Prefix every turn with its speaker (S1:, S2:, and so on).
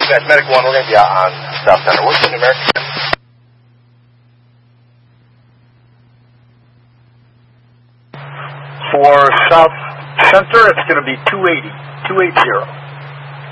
S1: Guys, Medic 1, we're going to be out on South Center. What's the numeric?
S2: For South Center, it's going to be 280.